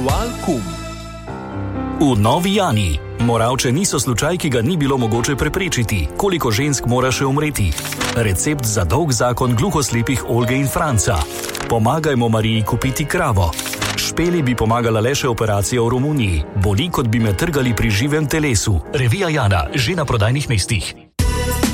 Valkum. V Novi Jani. Moravče niso slučaj, ki ga ni bilo mogoče preprečiti. Koliko žensk mora še umreti? Recept za dolg zakon gluhoslepih Olge in Franca. Pomagajmo Mariji kupiti kravo. Špeli bi pomagala le še operacija v Romuniji. Boli, kot bi me trgali pri živem telesu. Revija Jana, že na prodajnih mestih.